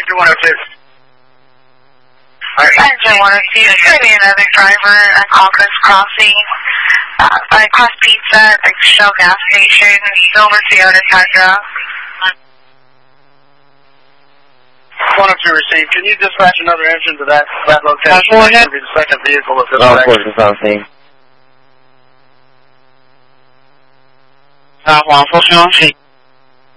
Engine 102. Engine 102, there's going to be another driver at Caucus Crossing, by Cross Pizza, the Shell gas station, Silver Toyota Tundra. 102 received. Can you dispatch another engine to that location? Go ahead. That will be the second vehicle of this Oh, of wreck. course, it's on scene. 黄富雄，